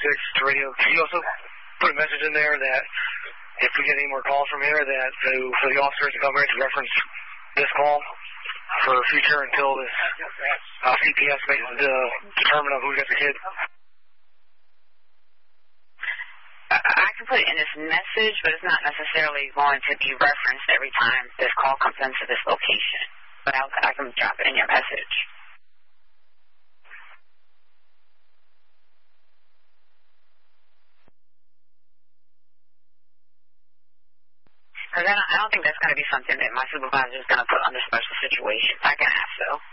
to radio. Can you also put a message in there that if we get any more calls from here, that for the officers to come here to reference this call for future until this CPS makes the determine of who gets the kid? I can put it in this message, but it's not necessarily going to be referenced every time this call comes into this location. But I can drop it in your message. Because I don't think that's going to be something that my supervisor is going to put under special situations. I can ask, though.